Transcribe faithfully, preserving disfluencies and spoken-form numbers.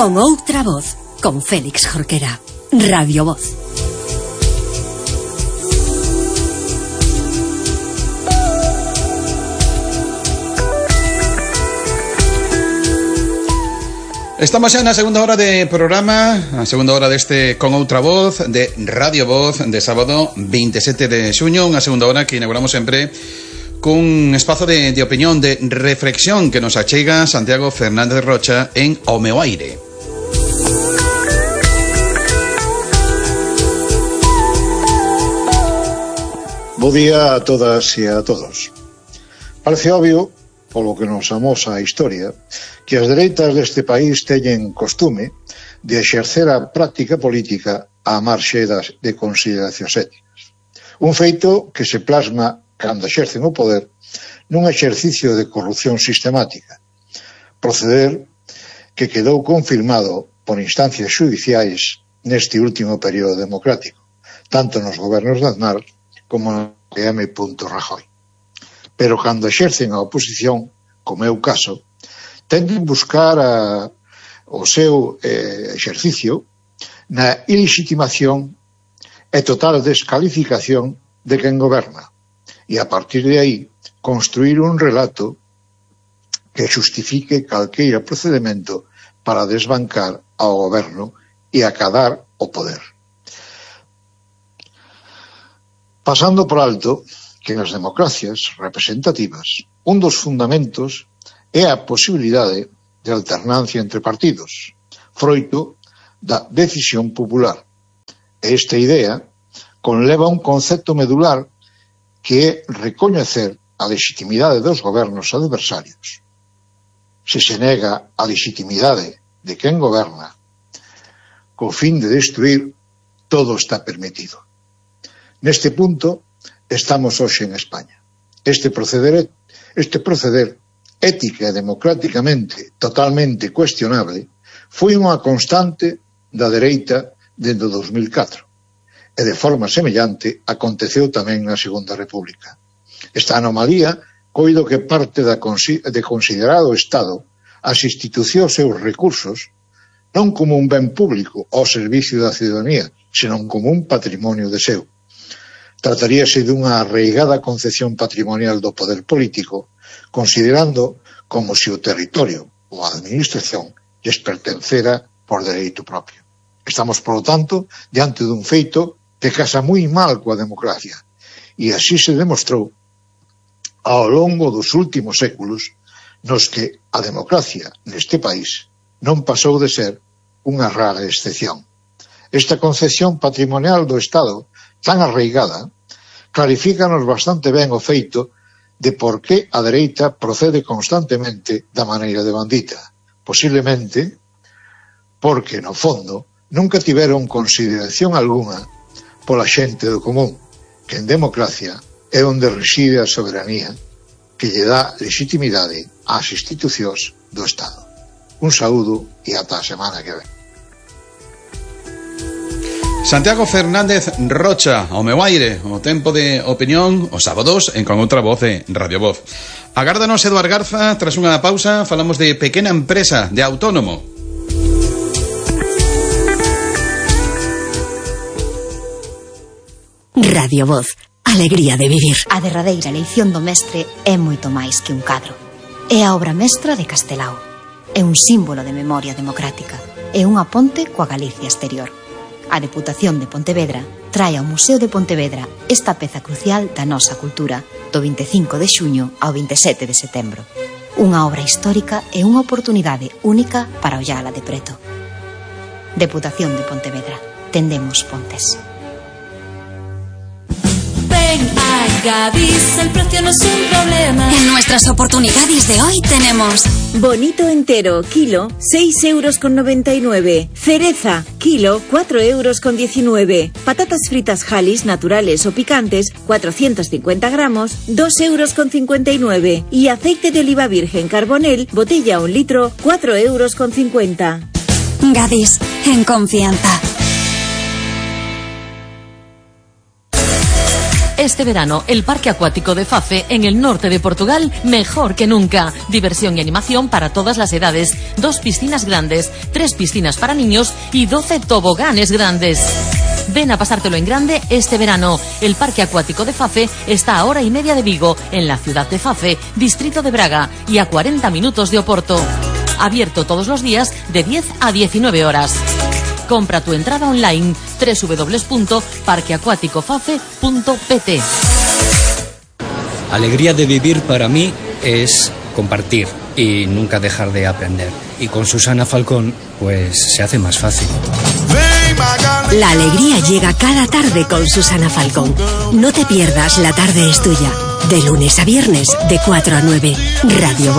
Con outra voz, con Félix Jorquera. Radio Voz. Estamos xa na segunda hora de programa, a segunda hora deste Con Outra Voz de Radio Voz de sábado veintisiete de xuño, unha segunda hora que inauguramos sempre cun espazo de, de opinión, de reflexión que nos achega Santiago Fernández Rocha en O Meu Aire. Bo día a todas e a todos. Parece obvio, polo que nos amosa a historia, que as dereitas deste país teñen costume de exercer a práctica política á marxe das, de consideracións éticas. Un feito que se plasma cando exercen o poder nun exercicio de corrupción sistemática, proceder que quedou confirmado por instancias judiciais neste último período democrático, tanto nos gobernos de Aznar como no M. Rajoy. Pero cando exercen a oposición, como é o caso, tenden buscar a, o seu eh, exercicio na ilegitimación e total descalificación de quen goberna, e a partir de aí construir un relato que xustifique calqueira procedimento para desbancar ao goberno e acadar o poder. Pasando por alto que nas democracias representativas un dos fundamentos é a posibilidade de alternancia entre partidos, froito da decisión popular. E esta idea conleva un concepto medular que é recoñecer a legitimidade dos gobernos adversarios. Se se nega a legitimidade de quen goberna, co fin de destruir, todo está permitido. Neste punto estamos hoxe en España. Este proceder, este proceder ética e democráticamente totalmente cuestionable foi unha constante da dereita dende o dos mil catro e de forma semellante aconteceu tamén na Segunda República. Esta anomalía coido que parte da de considerar o Estado as institucións e os recursos non como un ben público ao servicio da ciudadanía, senón como un patrimonio de seu. Trataríase dunha arraigada concepción patrimonial do poder político, considerando como se o territorio ou a administración lles pertencera por dereito propio. Estamos, por lo tanto, diante dun feito que casa moi mal coa democracia, e así se demostrou ao longo dos últimos séculos nos que a democracia neste país non pasou de ser unha rara excepción. Esta concepción patrimonial do Estado tan arraigada, clarifícanos bastante ben o feito de por que a dereita procede constantemente da maneira de bandita. Posiblemente porque, no fondo, nunca tiveron consideración algunha pola xente do común, que en democracia é onde reside a soberanía que lle dá legitimidade ás institucións do Estado. Un saúdo e ata a semana que ven. Santiago Fernández Rocha, O Meu Aire, o tempo de opinión, os sábados en Con Outra Voz de Radio Voz. Agárdanos Eduard Garza, tras unha pausa falamos de pequena empresa, de autónomo. Radio Voz, alegría de vivir. A derradeira eleición do mestre é moito máis que un cadro. É a obra mestra de Castelao. É un símbolo de memoria democrática. É unha ponte coa Galicia exterior. A Deputación de Pontevedra trae ao Museo de Pontevedra esta peza crucial da nosa cultura do vinte e cinco de xuño ao vinte e sete de setembro. Unha obra histórica e unha oportunidade única para ollala de preto. Deputación de Pontevedra. Tendemos pontes. Ven a Gadis, el precio no es un problema. En nuestras oportunidades de hoy tenemos bonito entero, kilo, seis euros con noventa y nueve. Cereza, kilo, cuatro euros con diecinueve. Patatas fritas Halis, naturales o picantes, cuatrocientos cincuenta gramos, dos euros con cincuenta y nueve. Y aceite de oliva virgen Carbonel, botella un litro, cuatro euros con cincuenta. Gadis, en confianza. Este verano, el Parque Acuático de Fafe, en el norte de Portugal, mejor que nunca. Diversión y animación para todas las edades. Dos piscinas grandes, tres piscinas para niños y doce toboganes grandes. Ven a pasártelo en grande este verano. El Parque Acuático de Fafe está a hora y media de Vigo, en la ciudad de Fafe, distrito de Braga, y a cuarenta minutos de Oporto. Abierto todos los días de diez a diecinueve horas. Compra tu entrada online doble u doble u doble u punto parque acuático fafe punto p t. Alegría de vivir para mí es compartir y nunca dejar de aprender. Y con Susana Falcón, pues se hace más fácil. La alegría llega cada tarde con Susana Falcón. No te pierdas La Tarde es Tuya. De lunes a viernes, de cuatro a nueve. Radio